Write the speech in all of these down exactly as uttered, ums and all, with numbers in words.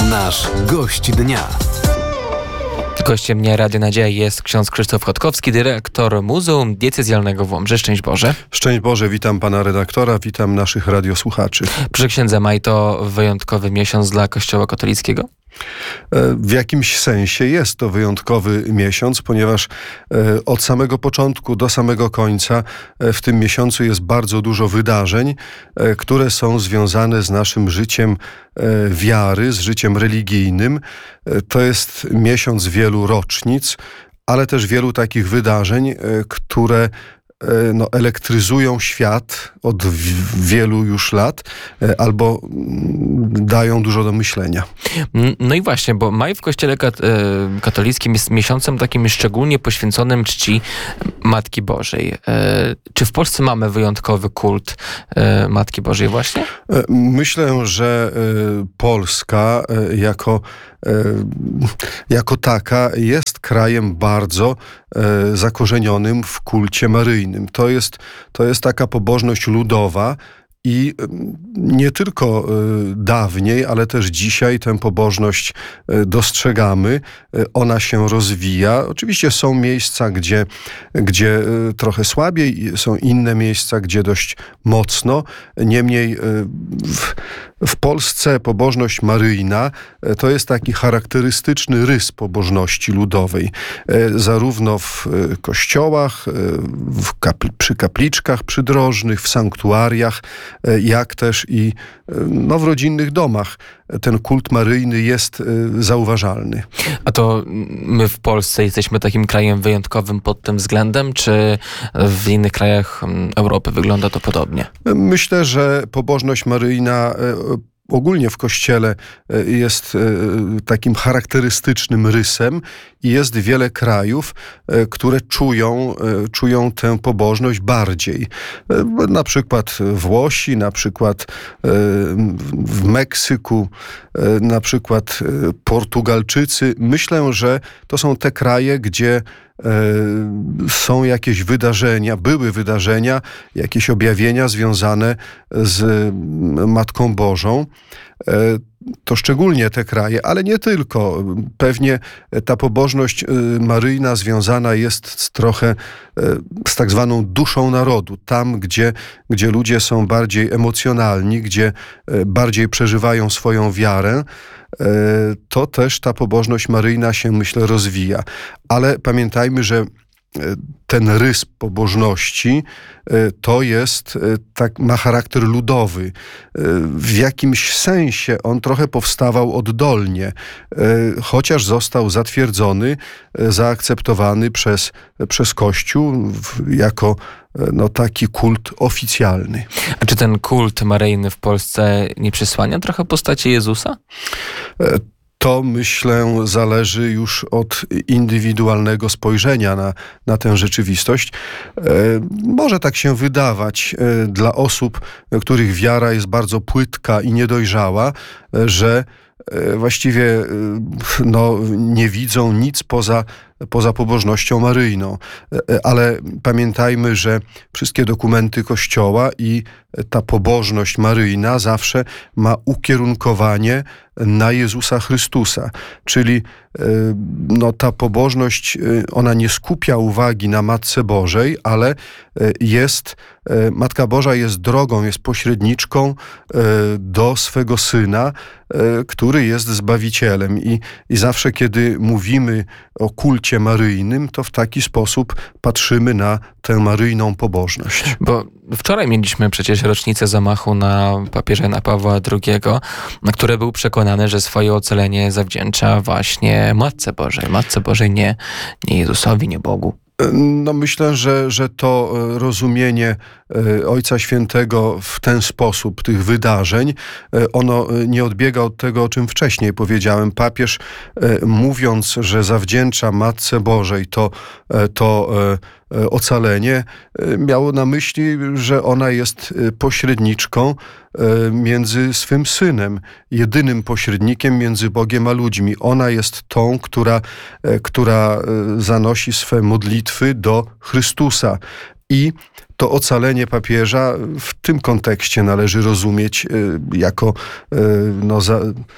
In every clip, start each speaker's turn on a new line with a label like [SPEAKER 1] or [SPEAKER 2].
[SPEAKER 1] Nasz gość dnia.
[SPEAKER 2] Gościem Dnia Radia Nadzieja jest ksiądz Krzysztof Chodkowski, dyrektor Muzeum Diecezjalnego w Łomży. Szczęść Boże.
[SPEAKER 3] Szczęść Boże, witam pana redaktora, witam naszych radiosłuchaczy.
[SPEAKER 2] Proszę księdza, maj to wyjątkowy miesiąc dla Kościoła katolickiego?
[SPEAKER 3] W jakimś sensie jest to wyjątkowy miesiąc, ponieważ od samego początku do samego końca w tym miesiącu jest bardzo dużo wydarzeń, które są związane z naszym życiem wiary, z życiem religijnym. To jest miesiąc wielu rocznic, ale też wielu takich wydarzeń, które no, elektryzują świat od w- wielu już lat, albo dają dużo do myślenia.
[SPEAKER 2] No i właśnie, bo maj w Kościele kat- e, katolickim jest miesiącem takim szczególnie poświęconym czci Matki Bożej. E, Czy w Polsce mamy wyjątkowy kult e, Matki Bożej właśnie?
[SPEAKER 3] Myślę, że e, Polska e, jako, e, jako taka jest krajem bardzo e, zakorzenionym w kulcie maryjnym. To jest, to jest taka pobożność ludowa. I nie tylko dawniej, ale też dzisiaj tę pobożność dostrzegamy. Ona się rozwija. Oczywiście są miejsca, gdzie, gdzie trochę słabiej, są inne miejsca, gdzie dość mocno. Niemniej w, w Polsce pobożność maryjna to jest taki charakterystyczny rys pobożności ludowej. Zarówno w kościołach, w kapl- przy kapliczkach przydrożnych, w sanktuariach, jak też i no, w rodzinnych domach ten kult maryjny jest zauważalny.
[SPEAKER 2] A to my w Polsce jesteśmy takim krajem wyjątkowym pod tym względem, czy w innych krajach Europy wygląda to podobnie?
[SPEAKER 3] Myślę, że pobożność maryjna ogólnie w Kościele jest takim charakterystycznym rysem i jest wiele krajów, które czują, czują tę pobożność bardziej. Na przykład Włosi, na przykład w Meksyku, na przykład Portugalczycy. Myślę, że to są te kraje, gdzie są jakieś wydarzenia, były wydarzenia, jakieś objawienia związane z Matką Bożą. To szczególnie te kraje, ale nie tylko. Pewnie ta pobożność maryjna związana jest z trochę z tak zwaną duszą narodu. Tam, gdzie, gdzie ludzie są bardziej emocjonalni, gdzie bardziej przeżywają swoją wiarę, to też ta pobożność maryjna się, myślę, rozwija. Ale pamiętajmy, że ten rys pobożności to jest, tak, ma charakter ludowy. W jakimś sensie on trochę powstawał oddolnie, chociaż został zatwierdzony, zaakceptowany przez, przez Kościół jako no, taki kult oficjalny.
[SPEAKER 2] A czy ten kult maryjny w Polsce nie przysłania trochę postaci Jezusa?
[SPEAKER 3] To, myślę, zależy już od indywidualnego spojrzenia na, na tę rzeczywistość. E, może tak się wydawać e, dla osób, których wiara jest bardzo płytka i niedojrzała, e, że e, właściwie e, no, nie widzą nic poza poza pobożnością maryjną. Ale pamiętajmy, że wszystkie dokumenty Kościoła i ta pobożność maryjna zawsze ma ukierunkowanie na Jezusa Chrystusa. Czyli no, ta pobożność, ona nie skupia uwagi na Matce Bożej, ale jest, Matka Boża jest drogą, jest pośredniczką do swego Syna, który jest Zbawicielem. I, i zawsze, kiedy mówimy o kulcie maryjnym, to w taki sposób patrzymy na tę maryjną pobożność.
[SPEAKER 2] Bo wczoraj mieliśmy przecież rocznicę zamachu na papieża Jana Pawła drugiego, na który był przekonany, że swoje ocalenie zawdzięcza właśnie Matce Bożej. Matce Bożej, nie, nie Jezusowi, nie Bogu.
[SPEAKER 3] No myślę, że, że to rozumienie Ojca Świętego w ten sposób, tych wydarzeń, ono nie odbiega od tego, o czym wcześniej powiedziałem. Papież, mówiąc, że zawdzięcza Matce Bożej to, to ocalenie, miało na myśli, że ona jest pośredniczką między swym Synem, jedynym pośrednikiem między Bogiem a ludźmi. Ona jest tą, która, która zanosi swe modlitwy do Chrystusa. I to ocalenie papieża w tym kontekście należy rozumieć jako no, za,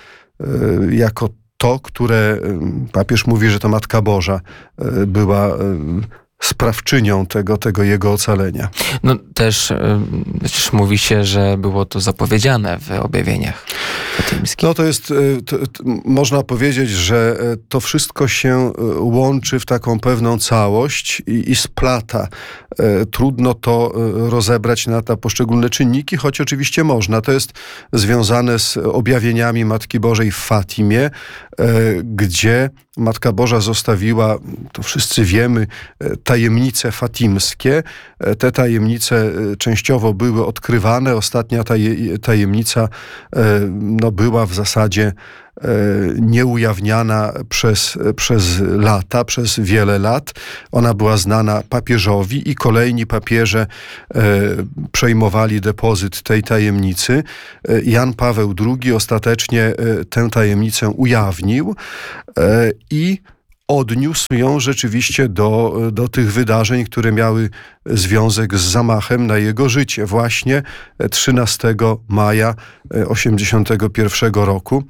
[SPEAKER 3] jako to, które papież mówi, że to Matka Boża była sprawczynią tego, tego jego ocalenia.
[SPEAKER 2] No też przecież mówi się, że było to zapowiedziane w objawieniach fatymskich.
[SPEAKER 3] No to jest, to, to, można powiedzieć, że to wszystko się łączy w taką pewną całość i, i splata. Trudno to rozebrać na te poszczególne czynniki, choć oczywiście można. To jest związane z objawieniami Matki Bożej w Fatimie, gdzie Matka Boża zostawiła, to wszyscy wiemy, tajemnice fatimskie. Te tajemnice częściowo były odkrywane. Ostatnia taj- tajemnica no, była w zasadzie nieujawniana przez, przez lata, przez wiele lat. Ona była znana papieżowi i kolejni papieże przejmowali depozyt tej tajemnicy. Jan Paweł drugi ostatecznie tę tajemnicę ujawnił i odniósł ją rzeczywiście do, do tych wydarzeń, które miały związek z zamachem na jego życie. Właśnie trzynastego maja osiemdziesiątego pierwszego roku.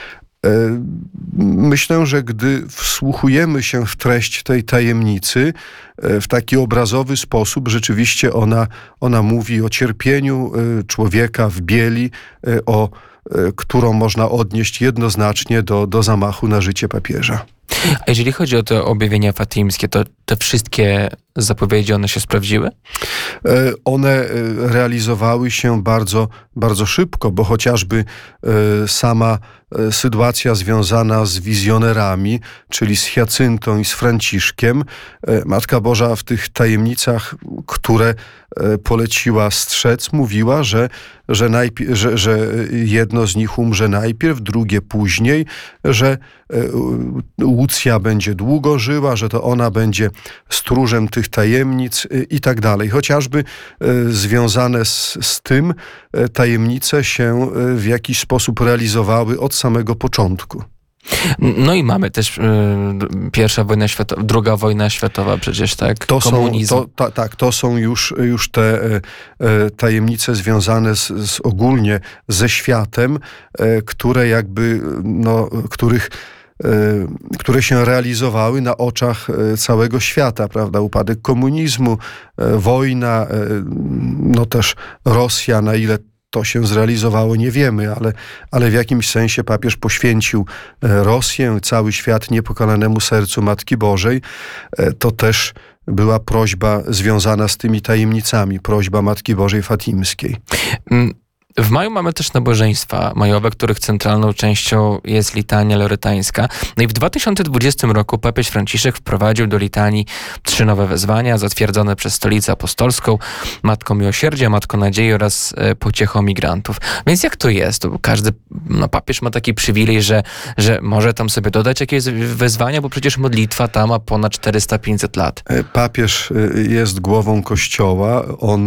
[SPEAKER 3] Myślę, że gdy wsłuchujemy się w treść tej tajemnicy w taki obrazowy sposób, rzeczywiście ona, ona mówi o cierpieniu człowieka w bieli, o którą można odnieść jednoznacznie do, do zamachu na życie papieża.
[SPEAKER 2] A jeżeli chodzi o te objawienia fatimskie, to te wszystkie zapowiedzi, one się sprawdziły?
[SPEAKER 3] One realizowały się bardzo, bardzo szybko, bo chociażby sama sytuacja związana z wizjonerami, czyli z Hiacyntą i z Franciszkiem, Matka Boża w tych tajemnicach, które poleciła strzec, mówiła, że, że, najpierw, że, że jedno z nich umrze najpierw, drugie później, że Łucja będzie długo żyła, że to ona będzie stróżem tych tajemnic i tak dalej. Chociażby związane z, z tym tajemnice się w jakiś sposób realizowały od samego początku.
[SPEAKER 2] No i mamy też y, pierwsza wojna światowa, druga wojna światowa przecież, tak?
[SPEAKER 3] To
[SPEAKER 2] Komunizm.
[SPEAKER 3] są, to, ta, tak, to są już, już te e, tajemnice związane z, z ogólnie ze światem, e, które jakby, no, których które się realizowały na oczach całego świata, prawda? Upadek komunizmu, wojna, no też Rosja, na ile to się zrealizowało, nie wiemy, ale, ale w jakimś sensie papież poświęcił Rosję, cały świat niepokalanemu sercu Matki Bożej. To też była prośba związana z tymi tajemnicami, prośba Matki Bożej Fatimskiej.
[SPEAKER 2] W maju mamy też nabożeństwa majowe, których centralną częścią jest litania lorytańska. No i w dwa tysiące dwudziestym roku papież Franciszek wprowadził do litanii trzy nowe wezwania zatwierdzone przez Stolicę Apostolską, Matką Miłosierdzia, Matką Nadziei oraz e, Pociechą Migrantów. Więc jak to jest? Każdy no, papież ma taki przywilej, że, że może tam sobie dodać jakieś wezwania, bo przecież modlitwa ta ma ponad czterysta pięćset lat.
[SPEAKER 3] Papież jest głową Kościoła. On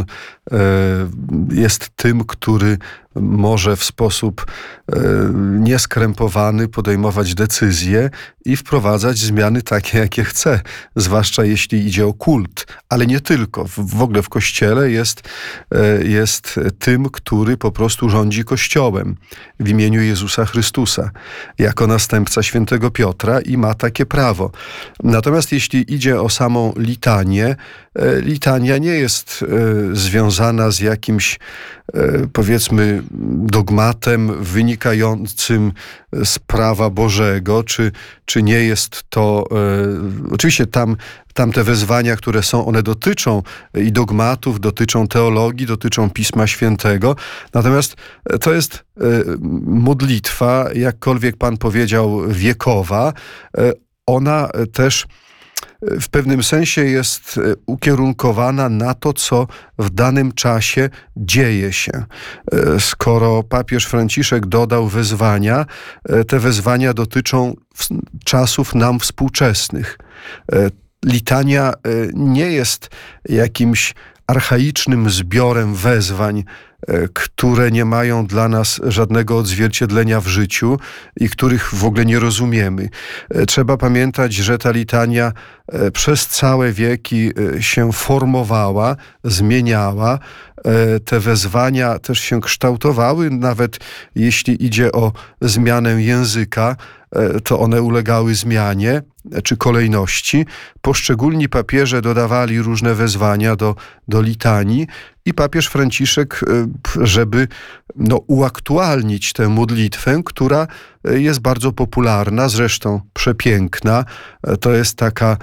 [SPEAKER 3] jest tym, który może w sposób e, nieskrępowany podejmować decyzje i wprowadzać zmiany takie, jakie chce, zwłaszcza jeśli idzie o kult, ale nie tylko. W, w ogóle w Kościele jest, e, jest tym, który po prostu rządzi Kościołem w imieniu Jezusa Chrystusa, jako następca świętego Piotra i ma takie prawo. Natomiast jeśli idzie o samą litanię, e, litania nie jest e, związana z jakimś, e, powiedzmy, dogmatem wynikającym z prawa Bożego, czy, czy nie jest to... E, oczywiście tam, tam te wezwania, które są, one dotyczą i dogmatów, dotyczą teologii, dotyczą Pisma Świętego, natomiast to jest e, modlitwa, jakkolwiek Pan powiedział, wiekowa. E, ona też w pewnym sensie jest ukierunkowana na to, co w danym czasie dzieje się. Skoro papież Franciszek dodał wezwania, te wezwania dotyczą czasów nam współczesnych. Litania nie jest jakimś archaicznym zbiorem wezwań które nie mają dla nas żadnego odzwierciedlenia w życiu i których w ogóle nie rozumiemy. Trzeba pamiętać, że ta litania przez całe wieki się formowała, zmieniała. Te wezwania też się kształtowały, nawet jeśli idzie o zmianę języka, to one ulegały zmianie czy kolejności. Poszczególni papieże dodawali różne wezwania do, do litanii i papież Franciszek, żeby no, uaktualnić tę modlitwę, która jest bardzo popularna, zresztą przepiękna. To jest taka,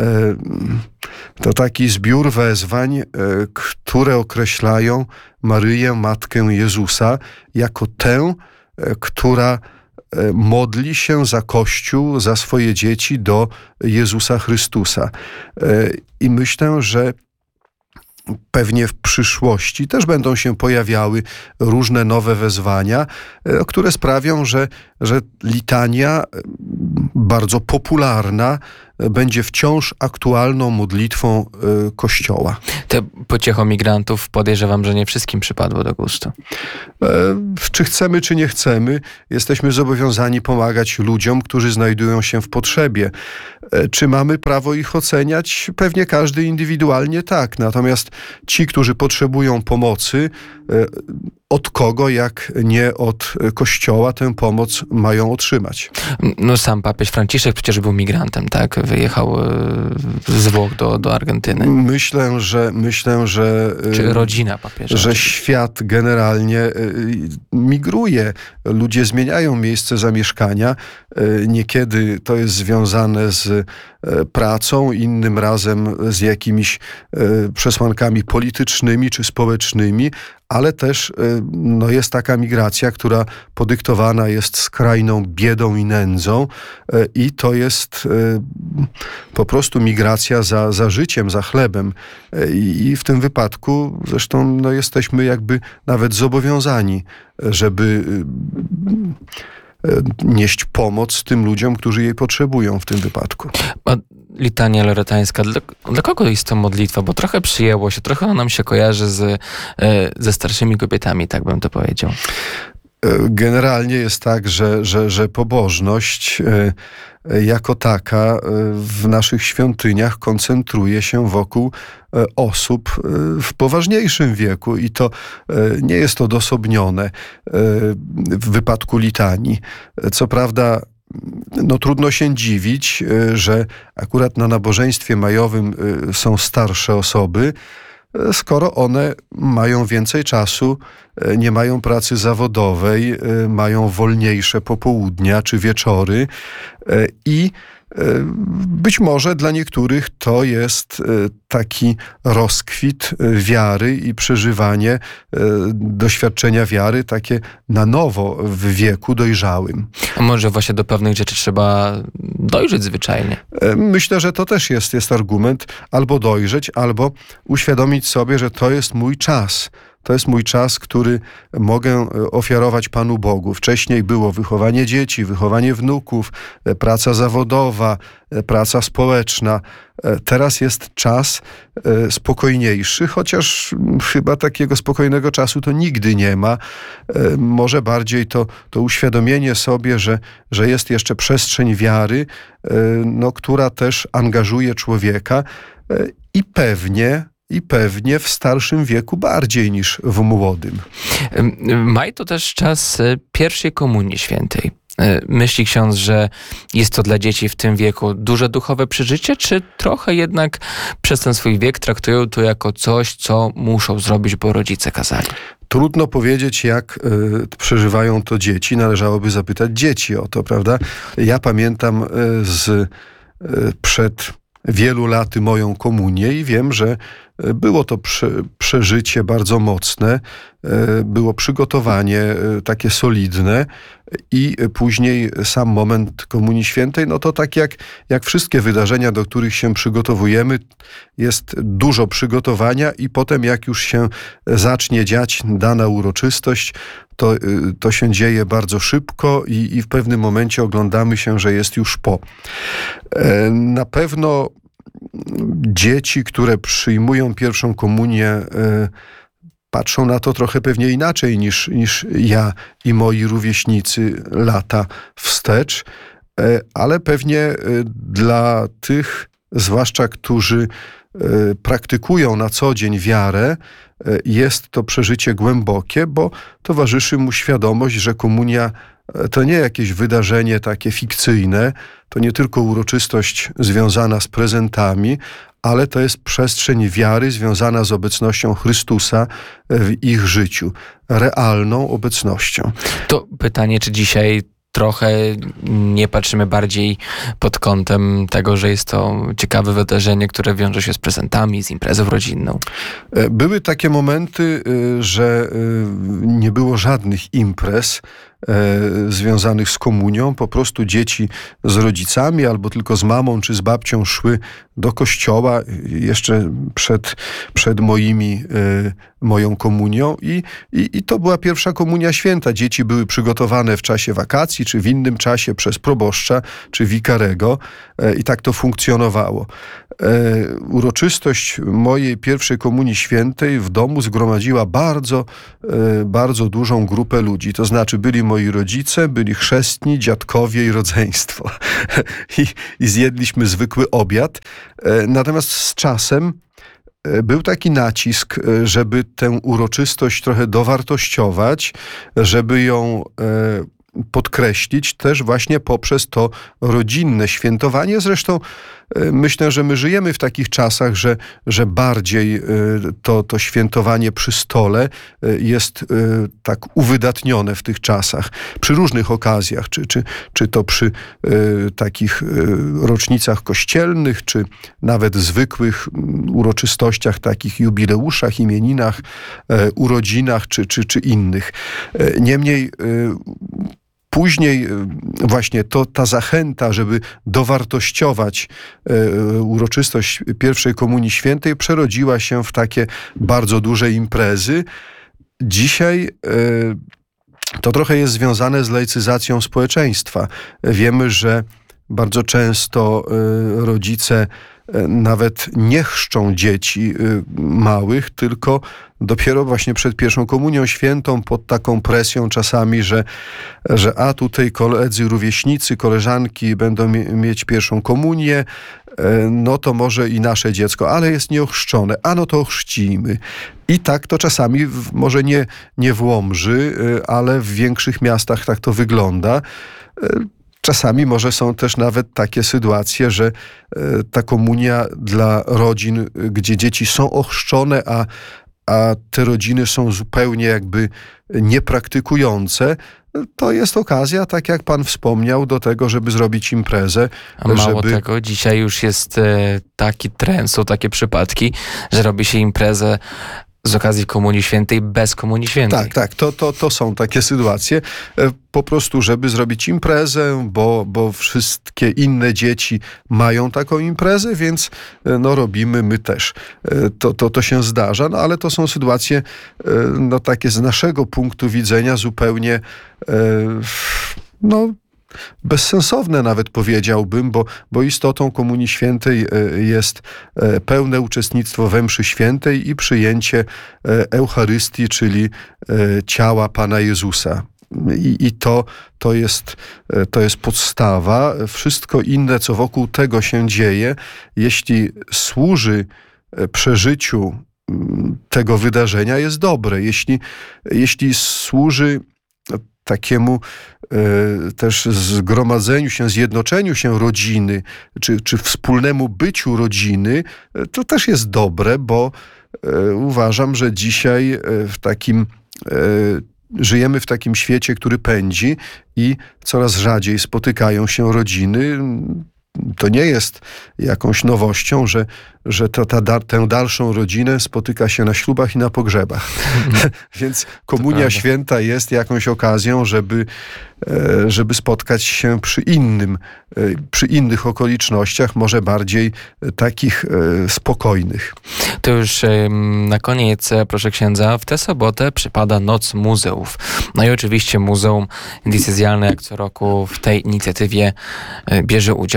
[SPEAKER 3] to taki zbiór wezwań, które określają Maryję, Matkę Jezusa, jako tę, która modli się za Kościół, za swoje dzieci do Jezusa Chrystusa. I myślę, że pewnie w przyszłości też będą się pojawiały różne nowe wezwania, które sprawią, że, że litania bardzo popularna będzie wciąż aktualną modlitwą Kościoła.
[SPEAKER 2] Te pociechom migrantów podejrzewam, że nie wszystkim przypadło do gustu.
[SPEAKER 3] Czy chcemy, czy nie chcemy, jesteśmy zobowiązani pomagać ludziom, którzy znajdują się w potrzebie. Czy mamy prawo ich oceniać? Pewnie każdy indywidualnie tak. Natomiast ci, którzy potrzebują pomocy, od kogo, jak nie od Kościoła, tę pomoc mają otrzymać?
[SPEAKER 2] No sam papież Franciszek przecież był migrantem, tak? Wyjechał z Włoch do, do Argentyny.
[SPEAKER 3] Myślę, że... Myślę, że
[SPEAKER 2] Czy rodzina papieża?
[SPEAKER 3] Że świat generalnie migruje. Ludzie zmieniają miejsce zamieszkania. Niekiedy to jest związane z pracą, innym razem z jakimiś przesłankami politycznymi czy społecznymi, ale też no, jest taka migracja, która podyktowana jest skrajną biedą i nędzą i to jest po prostu migracja za, za życiem, za chlebem. I, i w tym wypadku zresztą no, jesteśmy jakby nawet zobowiązani, żeby nieść pomoc tym ludziom, którzy jej potrzebują w tym wypadku.
[SPEAKER 2] A litania loretańska, dla, dla kogo jest to modlitwa? Bo trochę przyjęło się, trochę ona nam się kojarzy z, ze starszymi kobietami, tak bym to powiedział.
[SPEAKER 3] Generalnie jest tak, że, że, że pobożność jako taka w naszych świątyniach koncentruje się wokół osób w poważniejszym wieku i to nie jest odosobnione w wypadku litanii. Co prawda, no trudno się dziwić, że akurat na nabożeństwie majowym są starsze osoby, skoro one mają więcej czasu, nie mają pracy zawodowej, mają wolniejsze popołudnia czy wieczory i być może dla niektórych to jest taki rozkwit wiary i przeżywanie doświadczenia wiary takie na nowo w wieku dojrzałym.
[SPEAKER 2] A może właśnie do pewnych rzeczy trzeba dojrzeć zwyczajnie?
[SPEAKER 3] Myślę, że to też jest, jest argument. Albo dojrzeć, albo uświadomić sobie, że to jest mój czas. To jest mój czas, który mogę ofiarować Panu Bogu. Wcześniej było wychowanie dzieci, wychowanie wnuków, praca zawodowa, praca społeczna. Teraz jest czas spokojniejszy, chociaż chyba takiego spokojnego czasu to nigdy nie ma. Może bardziej to, to uświadomienie sobie, że, że jest jeszcze przestrzeń wiary, no, która też angażuje człowieka i pewnie I pewnie w starszym wieku bardziej niż w młodym.
[SPEAKER 2] Maj to też czas pierwszej komunii świętej. Myśli ksiądz, że jest to dla dzieci w tym wieku duże duchowe przeżycie, czy trochę jednak przez ten swój wiek traktują to jako coś, co muszą zrobić, bo rodzice kazali?
[SPEAKER 3] Trudno powiedzieć, jak y, przeżywają to dzieci. Należałoby zapytać dzieci o to, prawda? Ja pamiętam y, z y, przed wielu laty moją komunię i wiem, że było to prze, przeżycie bardzo mocne, było przygotowanie takie solidne i później sam moment Komunii Świętej, no to tak jak, jak wszystkie wydarzenia, do których się przygotowujemy, jest dużo przygotowania i potem jak już się zacznie dziać dana uroczystość, to, to się dzieje bardzo szybko i, i w pewnym momencie oglądamy się, że jest już po. Na pewno dzieci, które przyjmują pierwszą komunię patrzą na to trochę pewnie inaczej niż, niż ja i moi rówieśnicy lata wstecz, ale pewnie dla tych, zwłaszcza którzy praktykują na co dzień wiarę, jest to przeżycie głębokie, bo towarzyszy mu świadomość, że komunia to nie jakieś wydarzenie takie fikcyjne, to nie tylko uroczystość związana z prezentami, ale to jest przestrzeń wiary związana z obecnością Chrystusa w ich życiu, realną obecnością.
[SPEAKER 2] To pytanie, czy dzisiaj trochę nie patrzymy bardziej pod kątem tego, że jest to ciekawe wydarzenie, które wiąże się z prezentami, z imprezą rodzinną?
[SPEAKER 3] Były takie momenty, że nie było żadnych imprez związanych z komunią. Po prostu dzieci z rodzicami albo tylko z mamą czy z babcią szły do kościoła jeszcze przed, przed moimi, moją komunią i, i, i to była pierwsza komunia święta. Dzieci były przygotowane w czasie wakacji czy w innym czasie przez proboszcza czy wikarego i tak to funkcjonowało. Uroczystość mojej pierwszej komunii świętej w domu zgromadziła bardzo, bardzo dużą grupę ludzi. To znaczy byli moi rodzice, byli chrzestni, dziadkowie i rodzeństwo. I, i zjedliśmy zwykły obiad. Natomiast z czasem był taki nacisk, żeby tę uroczystość trochę dowartościować, żeby ją podkreślić też właśnie poprzez to rodzinne świętowanie. Zresztą myślę, że my żyjemy w takich czasach, że, że bardziej to, to świętowanie przy stole jest tak uwydatnione w tych czasach. Przy różnych okazjach, czy, czy, czy to przy takich rocznicach kościelnych, czy nawet zwykłych uroczystościach, takich jubileuszach, imieninach, urodzinach, czy, czy, czy innych. Niemniej później właśnie to, ta zachęta, żeby dowartościować e, uroczystość pierwszej komunii świętej, przerodziła się w takie bardzo duże imprezy. Dzisiaj e, to trochę jest związane z laicyzacją społeczeństwa. Wiemy, że bardzo często e, rodzice nawet nie chrzczą dzieci małych, tylko dopiero właśnie przed pierwszą komunią świętą pod taką presją czasami, że, że a tutaj koledzy, rówieśnicy, koleżanki będą mieć pierwszą komunię, no to może i nasze dziecko, ale jest nieochrzczone, a no to ochrzcimy. I tak to czasami, może nie, nie w Łomży, ale w większych miastach tak to wygląda. Czasami może są też nawet takie sytuacje, że ta komunia dla rodzin, gdzie dzieci są ochrzczone, a, a te rodziny są zupełnie jakby niepraktykujące, to jest okazja, tak jak pan wspomniał, do tego, żeby zrobić imprezę.
[SPEAKER 2] A mało
[SPEAKER 3] żeby...
[SPEAKER 2] tego, dzisiaj już jest e, taki trend, są takie przypadki, że robi się imprezę z okazji Komunii Świętej bez Komunii Świętej.
[SPEAKER 3] Tak, tak, to, to, to są takie sytuacje. Po prostu, żeby zrobić imprezę, bo, bo wszystkie inne dzieci mają taką imprezę, więc no robimy my też. To, to, to się zdarza, no ale to są sytuacje no takie z naszego punktu widzenia zupełnie no bezsensowne nawet powiedziałbym, bo, bo istotą Komunii Świętej jest pełne uczestnictwo we mszy świętej i przyjęcie Eucharystii, czyli ciała Pana Jezusa. I, i to, to, jest, to jest podstawa. Wszystko inne, co wokół tego się dzieje, jeśli służy przeżyciu tego wydarzenia, jest dobre. Jeśli, jeśli służy takiemu e, też zgromadzeniu się, zjednoczeniu się rodziny, czy, czy wspólnemu byciu rodziny, to też jest dobre, bo e, uważam, że dzisiaj w takim e, żyjemy w takim świecie, który pędzi i coraz rzadziej spotykają się rodziny. To nie jest jakąś nowością, że, że to, ta, da, tę dalszą rodzinę spotyka się na ślubach i na pogrzebach. Więc Komunia Święta jest jakąś okazją, żeby, żeby spotkać się przy innym, przy innych okolicznościach, może bardziej takich spokojnych.
[SPEAKER 2] To już na koniec, proszę księdza, w tę sobotę przypada Noc Muzeów. No i oczywiście Muzeum Diecezjalne jak co roku w tej inicjatywie bierze udział. Co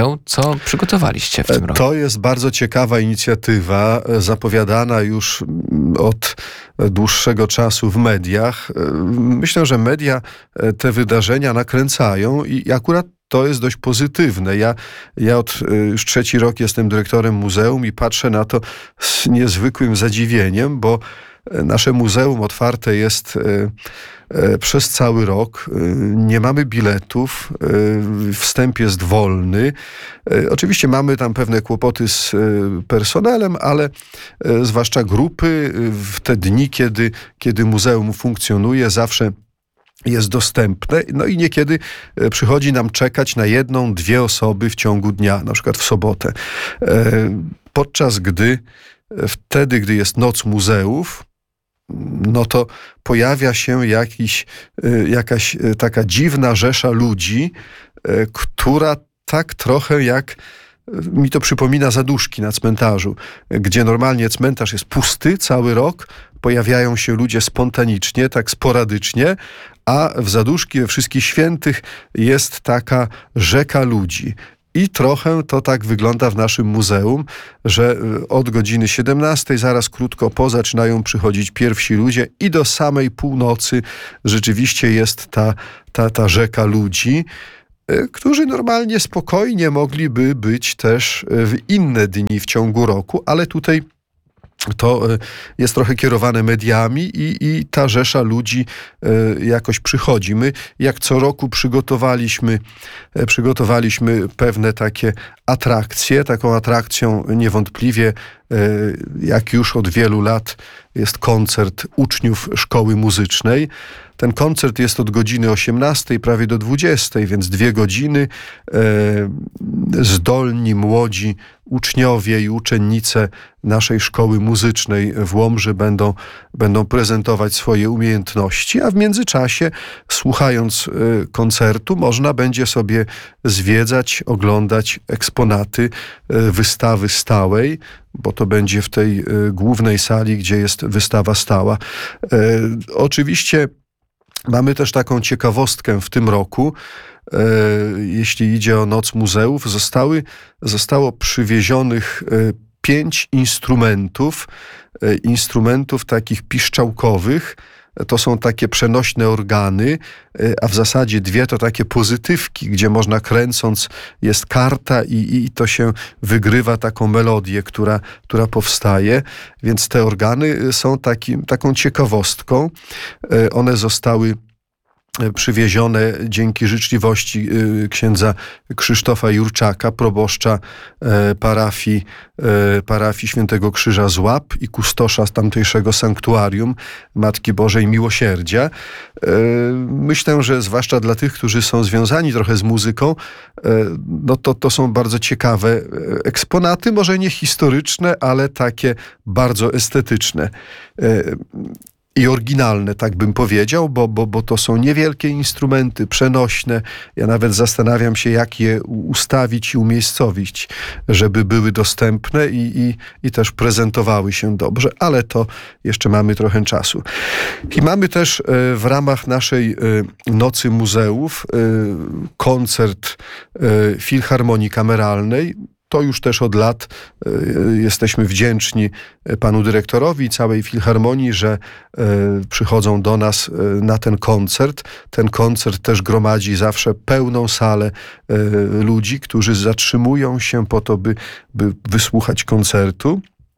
[SPEAKER 2] Co przygotowaliście w tym roku?
[SPEAKER 3] To jest bardzo ciekawa inicjatywa, zapowiadana już od dłuższego czasu w mediach. Myślę, że media te wydarzenia nakręcają i akurat to jest dość pozytywne. Ja, ja od już trzeci rok jestem dyrektorem muzeum i patrzę na to z niezwykłym zadziwieniem, bo nasze muzeum otwarte jest przez cały rok. Nie mamy biletów, wstęp jest wolny. Oczywiście mamy tam pewne kłopoty z personelem, ale zwłaszcza grupy w te dni, kiedy, kiedy muzeum funkcjonuje, zawsze jest dostępne, no i niekiedy przychodzi nam czekać na jedną, dwie osoby w ciągu dnia, na przykład w sobotę. Podczas gdy, wtedy, gdy jest Noc Muzeów, no to pojawia się jakiś, jakaś taka dziwna rzesza ludzi, która tak trochę jak mi to przypomina zaduszki na cmentarzu, gdzie normalnie cmentarz jest pusty cały rok, pojawiają się ludzie spontanicznie, tak sporadycznie, a w zaduszki we Wszystkich Świętych jest taka rzeka ludzi. I trochę to tak wygląda w naszym muzeum, że od godziny siedemnastej, zaraz krótko po, zaczynają przychodzić pierwsi ludzie i do samej północy rzeczywiście jest ta, ta, ta rzeka ludzi, którzy normalnie, spokojnie mogliby być też w inne dni w ciągu roku, ale tutaj to jest trochę kierowane mediami i, i ta rzesza ludzi jakoś przychodzi. My jak co roku przygotowaliśmy, przygotowaliśmy pewne takie atrakcje. Taką atrakcją niewątpliwie, jak już od wielu lat, jest koncert uczniów szkoły muzycznej. Ten koncert jest od godziny osiemnastej prawie do dwudziestej, więc dwie godziny. Zdolni, młodzi uczniowie i uczennice naszej szkoły muzycznej w Łomży będą, będą prezentować swoje umiejętności, a w międzyczasie, słuchając koncertu, można będzie sobie zwiedzać, oglądać eksponaty wystawy stałej, bo to będzie w tej głównej sali, gdzie jest wystawa stała. Oczywiście mamy też taką ciekawostkę w tym roku. Jeśli idzie o Noc Muzeów, zostały, zostało przywiezionych pięć instrumentów, instrumentów takich piszczałkowych. To są takie przenośne organy, a w zasadzie dwie to takie pozytywki, gdzie można kręcąc, jest karta i, i to się wygrywa taką melodię, która, która powstaje. Więc te organy są takim, taką ciekawostką. One zostały przywiezione dzięki życzliwości księdza Krzysztofa Jurczaka, proboszcza parafii, parafii Świętego Krzyża z Łap i kustosza z tamtejszego sanktuarium Matki Bożej Miłosierdzia. Myślę, że zwłaszcza dla tych, którzy są związani trochę z muzyką, no to, to są bardzo ciekawe eksponaty, może nie historyczne, ale takie bardzo estetyczne i oryginalne, tak bym powiedział, bo, bo, bo to są niewielkie instrumenty, przenośne. Ja nawet zastanawiam się, jak je ustawić i umiejscowić, żeby były dostępne i, i, i też prezentowały się dobrze, ale to jeszcze mamy trochę czasu. I mamy też w ramach naszej Nocy Muzeów koncert Filharmonii Kameralnej. To już też od lat y, jesteśmy wdzięczni panu dyrektorowi i całej Filharmonii, że y, przychodzą do nas y, na ten koncert. Ten koncert też gromadzi zawsze pełną salę y, ludzi, którzy zatrzymują się po to, by, by wysłuchać koncertu.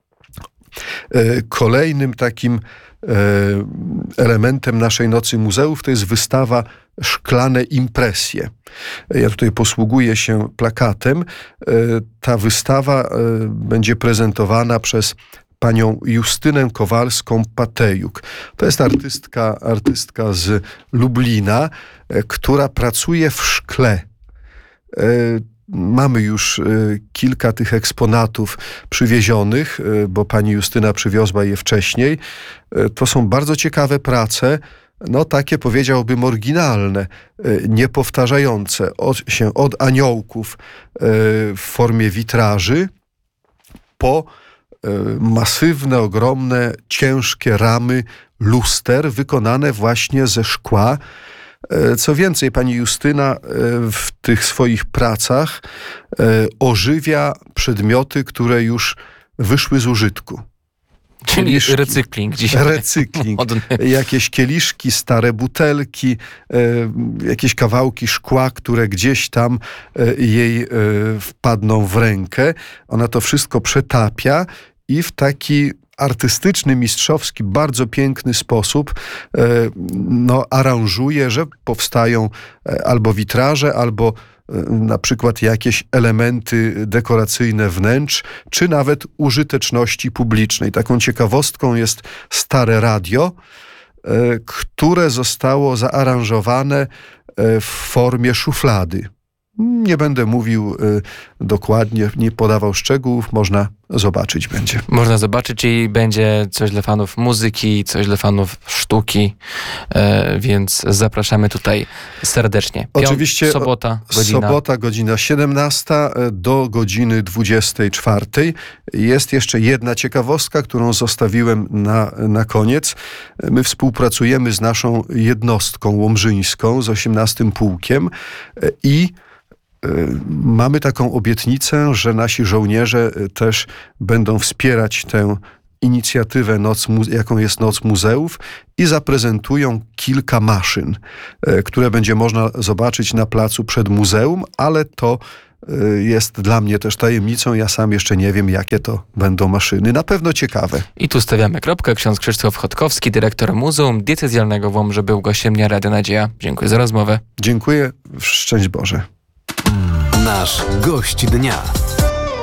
[SPEAKER 3] Y, kolejnym takim y, elementem naszej Nocy Muzeów to jest wystawa Szklane impresje. Ja tutaj posługuję się plakatem. Ta wystawa będzie prezentowana przez panią Justynę Kowalską-Patejuk. To jest artystka, artystka z Lublina, która pracuje w szkle. Mamy już kilka tych eksponatów przywiezionych, bo pani Justyna przywiozła je wcześniej. To są bardzo ciekawe prace, no takie powiedziałbym oryginalne, niepowtarzające od, się od aniołków w formie witraży po masywne, ogromne, ciężkie ramy luster wykonane właśnie ze szkła. Co więcej, pani Justyna w tych swoich pracach ożywia przedmioty, które już wyszły z użytku.
[SPEAKER 2] Czyli kieliszki, recykling dzisiaj.
[SPEAKER 3] Recykling. Jakieś kieliszki, stare butelki, e, jakieś kawałki szkła, które gdzieś tam e, jej e, wpadną w rękę. Ona to wszystko przetapia i w taki artystyczny, mistrzowski, bardzo piękny sposób e, no, aranżuje, że powstają e, albo witraże, albo na przykład jakieś elementy dekoracyjne wnętrz, czy nawet użyteczności publicznej. Taką ciekawostką jest stare radio, które zostało zaaranżowane w formie szuflady. Nie będę mówił y, dokładnie, nie podawał szczegółów, można zobaczyć będzie.
[SPEAKER 2] Można zobaczyć i będzie coś dla fanów muzyki, coś dla fanów sztuki, e, więc zapraszamy tutaj serdecznie. Piąt,
[SPEAKER 3] Oczywiście
[SPEAKER 2] sobota, godzina.
[SPEAKER 3] Sobota, godzina siedemnasta do godziny dwudziestej czwartej. Jest jeszcze jedna ciekawostka, którą zostawiłem na, na koniec. My współpracujemy z naszą jednostką łomżyńską, z osiemnastym Pułkiem i mamy taką obietnicę, że nasi żołnierze też będą wspierać tę inicjatywę, noc, jaką jest Noc Muzeów i zaprezentują kilka maszyn, które będzie można zobaczyć na placu przed muzeum, ale to jest dla mnie też tajemnicą. Ja sam jeszcze nie wiem, jakie to będą maszyny. Na pewno ciekawe.
[SPEAKER 2] I tu stawiamy kropkę. Ksiądz Krzysztof Chodkowski, dyrektor Muzeum Diecezjalnego w Łomży, był gościem Dnia Radia Nadzieja. Dziękuję za rozmowę.
[SPEAKER 3] Dziękuję. Szczęść Boże.
[SPEAKER 1] Nasz gość dnia.